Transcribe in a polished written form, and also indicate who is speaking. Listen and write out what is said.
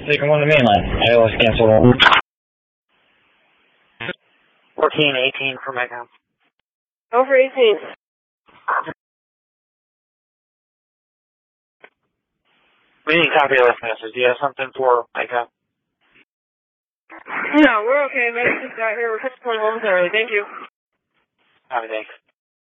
Speaker 1: So you can on the main line. I always cancel one.
Speaker 2: 1418 for Mecca.
Speaker 3: Over 18.
Speaker 2: We need to copy this message. Do you have something for Mecca?
Speaker 3: No, we're okay. Medic just got here. We're 6.1 early. Thank you.
Speaker 2: Copy, thanks.